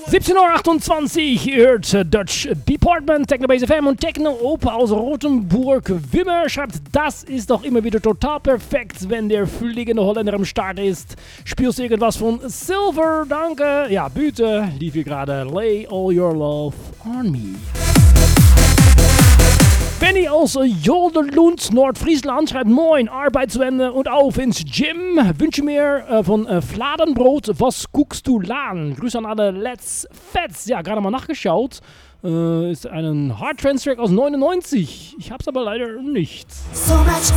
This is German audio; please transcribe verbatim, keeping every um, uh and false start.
siebzehn Uhr achtundzwanzig, ihr hört Dutch Department, Technobase F M und Techno Opa aus Rothenburg. Wimmer schreibt, das ist doch immer wieder total perfekt, wenn der fliegende Holländer am Start ist. Spielst du irgendwas von Silver? Danke. Ja, bitte, lief hier gerade Lay All Your Love on Me. Benny aus Jolderlund, Nordfriesland, schreibt Moin, Arbeit zu Ende und auf ins Gym. Wünsche mir äh, von äh, Fladenbrot, was guckst du lan? Grüße an alle Let's Fets. Ja, gerade mal nachgeschaut. Äh, ist ein Hard Trance Track aus neunundneunzig. Ich hab's aber leider nicht. So much